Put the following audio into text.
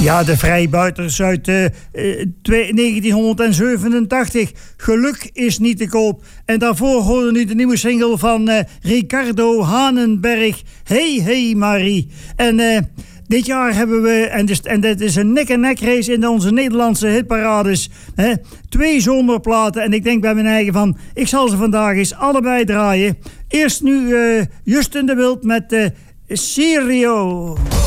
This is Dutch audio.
Ja, de vrijbuiters uit 1987. Geluk is niet te koop. En daarvoor hoorde nu de nieuwe single van Ricardo Hanenberg. Hey, hey Marie. En dit jaar hebben we, en dat is een nek-en-nek race in onze Nederlandse hitparades. 2 zomerplaten. En ik denk bij mijn eigen van, ik zal ze vandaag eens allebei draaien. Eerst nu Justin de Wild met Serio.